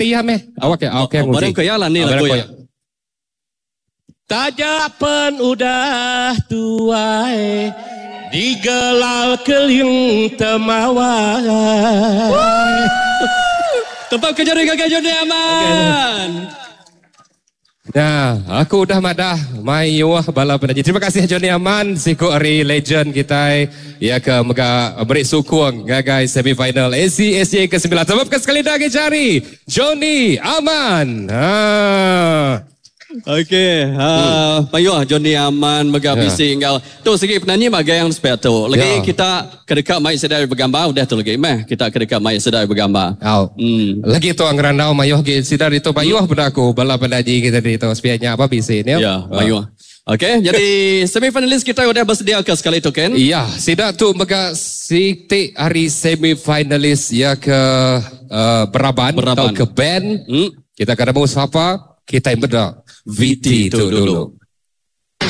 ya meh. Awak ya, oke nguji. Barang kaya lah ni lagu ya. Tajapan udah tuai digelar keliung temawai. Tempat kerja dengan Johnny Aman. Ya, aku udah madah mayuah bala penaji. Terima kasih Johnny Aman, siku ari legend kita ya ke mega beri sukung gagai semifinal ACSJ ke-9. Sebabkan sekali dah cari Johnny Aman. Okey, payuh Johnny Aman mega bisi engkau. Tu segi penyanyi magai yang spek tu. Lagi kita kedekat mai sedar bergambar udah tu lagi meh. Kita kedekat mai sedar bergambar. Lagi tu angranau mayuh ge sidar itu payuh bedaku bala penaji kita di tu spianya apa bisi ni. Ya, payuh. Okey, jadi semifinalis kita udah bersedia ke sekali tu kan? Iya, sidak tu mega siti hari semifinalis ya ke Beraban atau ke band. Kita kada mau siapa, kita yang beda. VT itu dulu.